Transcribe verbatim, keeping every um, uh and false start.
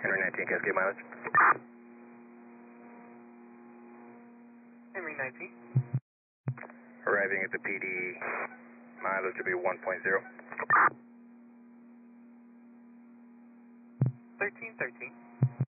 Henry nineteen, Cascade mileage. Henry nineteen. Arriving at the P D, mileage will be one point zero. thirteen thirteen.